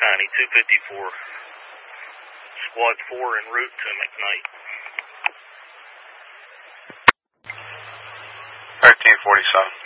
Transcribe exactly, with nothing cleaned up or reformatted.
County, two fifty-four. Squad four en route to McKnight. thirteen forty-seven.